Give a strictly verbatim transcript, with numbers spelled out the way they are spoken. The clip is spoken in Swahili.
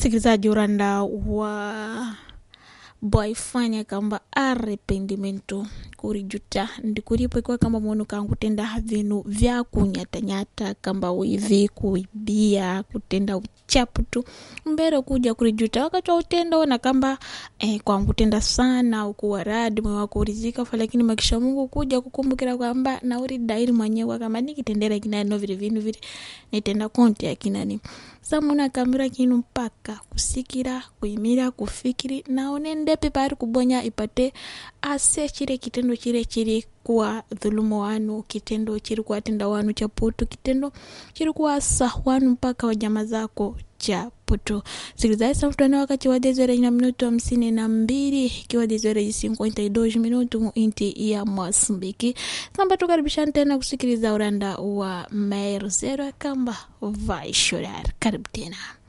Sikilizaji, uranda wa boyfanya kamba arrependimento kurijuta ndikuripo kwa kamba mwono kangutenda vinu vya kunyatanyata kamba wivi kuibia kutenda uchaputu mbere kuja kurijuta wakati wa utenda wana kamba eh, kwa ngutenda sana ukuwa radi mwe wako urizika fa lakini makisha Mungu kuja kukumbukira kwamba na uri dairi mwenyewe kama nikitendera kina no vile vinu vile nitenda konti ya kinani samuna kamera kinu mpaka kusikira kuimira kufikiri naone ndepe pari kubonya ipate ase chire kitendo chire chiri kwa dhulumu wanu kitendo chiri kwa tenda wanu cha putu kitendo chiri kwa sahwanu mpaka wa jama zako cha putu. Sikilizaji samtwana wakati wa dezore ina minuto hamsini na mbili ikiwa dezore cinquenta e dois minuto mu inti ya Mozambique. Samba tukaribisha tena kusikiliza uranda wa Maero Zero kamba vai chorar. Karibu tena.